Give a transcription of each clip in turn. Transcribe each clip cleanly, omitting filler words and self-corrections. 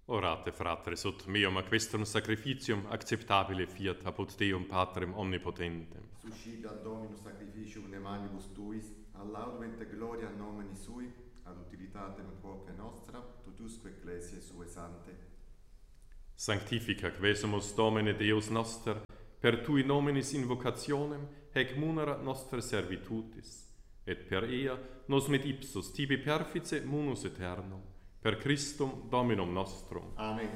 Orate, fratres, ut meum aquestum sacrificium acceptabile fiat apud Deum Patrem omnipotentem. Suscita Dominus sacrificium de manibus tuis, ad laudum et gloria nomini sui, ad utilitatem quoque nostra, totusque ecclesiae sue sante. Sanctifica quesumus Domine Deus noster, per tui nominis invocationem, hec munera nostre servitutis, et per ea nos mit ipsus tibi perfice munus aeternum, per Christum Dominum nostrum. Amen.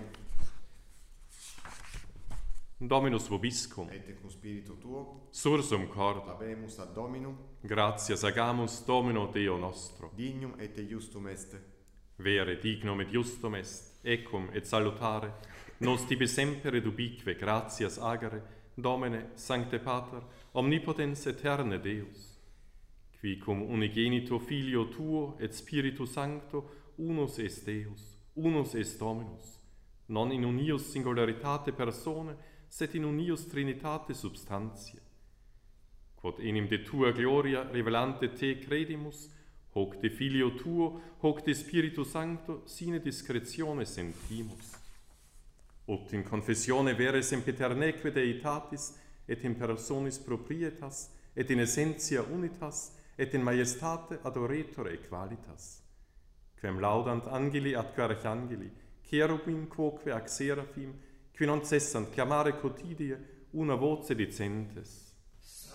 Dominus vobiscum, Et cum spiritu tuo, sursum corda, habemus ad Dominum, gratias agamus Domino Deo nostro. dignum et justum est. Vere dignum et justum est, ecum et salutare, nos tibi semper et ubique gratias agere, Domine, Sancte Pater, omnipotens aeterne Deus, qui cum unigenito Filio Tuo et Spiritus Sancto unus est Deus, unus est Dominus, non in unius singularitate persone, sed in unius Trinitate substantiae. Quod enim de Tua gloria revelante Te credimus, hoc de Filio Tuo, hoc de Spiritus Sancto, sine discretione sentimus. Ut in confessione vere sempiterneque Deitatis, et in personis proprietas, et in essentia unitas, et in majestate adoretur equalitas. Quem laudant angeli ad archangeli, cherubim quoque ac seraphim, qui non cessant clamare quotidie una voce dicentes.